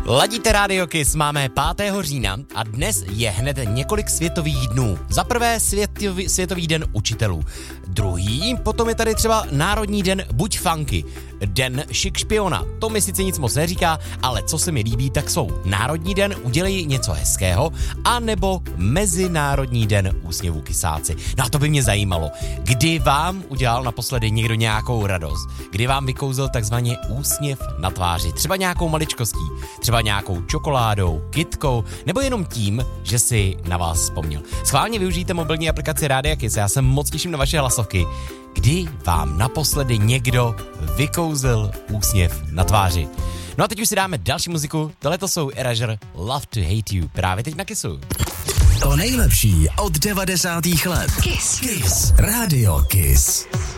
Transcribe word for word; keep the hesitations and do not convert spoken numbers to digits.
Ladíte Radio Kiss, máme pátého října a dnes je hned několik světových dnů. Za prvé světový, světový den učitelů. Druhý, potom je tady třeba Národní den Buď funky. Den šik špiona, to mi sice nic moc neříká, ale co se mi líbí, tak jsou Národní den Udělej něco hezkého a nebo Mezinárodní den úsměvů kysáci. No a to by mě zajímalo, kdy vám udělal naposledy někdo nějakou radost, kdy vám vykouzl takzvaně úsměv na tváři, třeba nějakou maličkostí, třeba nějakou čokoládou, kytkou, nebo jenom tím, že si na vás vzpomněl. Schválně využijte mobilní aplikaci Rádia Kiss, já se moc těším na vaše hlasovky. Kdy vám naposledy někdo vykouzl úsměv na tváři? No a teď už si dáme další muziku, tohle to jsou Erasure, Love to Hate You, právě teď na Kissu. To nejlepší od devadesátých let. Kiss. Kiss. Radio Kiss.